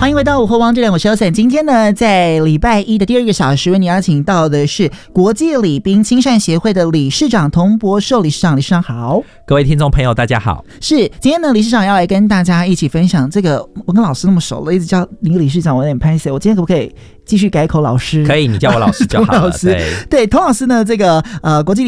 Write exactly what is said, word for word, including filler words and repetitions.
欢迎回到午后汪这点，我是小沈。今天呢，在礼拜一的第二个小时，为你邀请到的是国际礼宾亲善协会的理事长童博寿理事长。理事长好。 各位听众朋友大家好。 是，今天呢，理事长要来跟大家一起分享这个，我跟老师那么熟了，一直叫你理事长，我有点拍摄。我今天可不可以继续改口老师？ 可以，你叫我老师就好了。 童老师，对，童老师呢，这个呃，国际